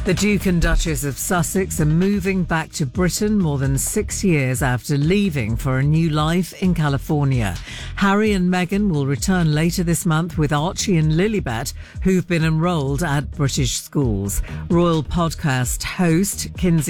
The Duke and Duchess of Sussex are moving back to Britain more than 6 years after leaving for a new life in California. Harry and Meghan will return later this month with Archie and Lilibet, who've been enrolled at British schools. Royal podcast host Kinsey